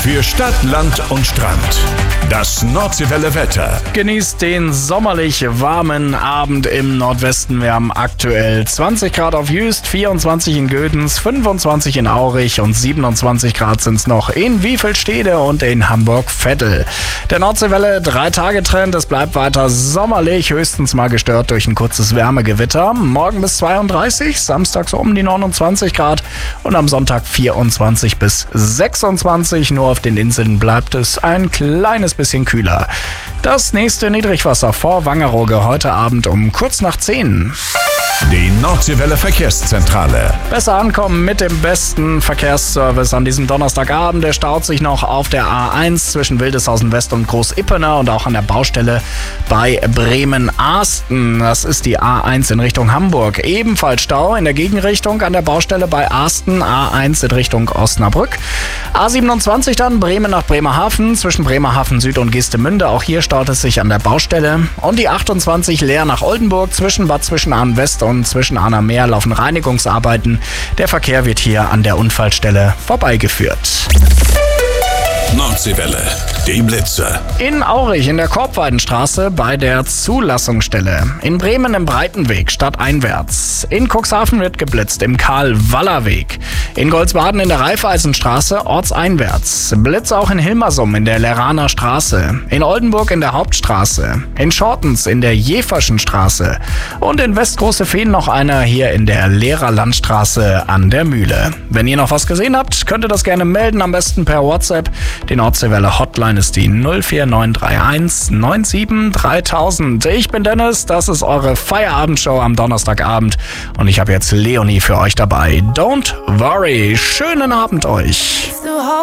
Für Stadt, Land und Strand. Das Nordseewelle Wetter. Genießt den sommerlich warmen Abend im Nordwesten. Wir haben aktuell 20 Grad auf Jüst, 24 in Gödens, 25 in Aurich und 27 Grad sind es noch in Wiefelstede und in Hamburg-Vettel. Der Nordseewelle 3-Tage-Trend, es bleibt weiter sommerlich, höchstens mal gestört durch ein kurzes Wärmegewitter. Morgen bis 32, Samstag so um die 29 Grad und am Sonntag 24 bis 26. Nur auf den Inseln bleibt es ein kleines bisschen kühler. Das nächste Niedrigwasser vor Wangerooge heute Abend um kurz nach 10. Die Nordseewelle Verkehrszentrale. Besser ankommen mit dem besten Verkehrsservice an diesem Donnerstagabend. Der staut sich noch auf der A1 zwischen Wildeshausen West und Groß-Ippener und auch an der Baustelle bei Bremen-Ahsten. Das ist die A1 in Richtung Hamburg. Ebenfalls Stau in der Gegenrichtung an der Baustelle bei Ahsten. A1 in Richtung Osnabrück. A27 dann Bremen nach Bremerhaven zwischen Bremerhaven Süd und Geestemünde. Auch hier staut es sich an der Baustelle. Und die 28 Leer nach Oldenburg zwischen Bad Zwischenahn West und zwischen Ahn am Meer laufen Reinigungsarbeiten. Der Verkehr wird hier an der Unfallstelle vorbeigeführt. Nordseewelle, die Blitzer. In Aurich in der Korbweidenstraße bei der Zulassungsstelle. In Bremen im Breitenweg stadteinwärts. In Cuxhaven wird geblitzt im Karl-Waller-Weg. In Goldsbaden in der Raiffeisenstraße ortseinwärts. Blitz auch in Hilmersum in der Leraner Straße. In Oldenburg in der Hauptstraße. In Schortens in der Jeferschen Straße. Und in Westgroße-Fehn noch einer hier in der Lehrerlandstraße an der Mühle. Wenn ihr noch was gesehen habt, könnt ihr das gerne melden, am besten per WhatsApp. Die Nordseewelle Hotline ist die 04931 97 3000. Ich bin Dennis, das ist eure Feierabendshow am Donnerstagabend und ich habe jetzt Leonie für euch dabei. Don't worry, schönen Abend euch.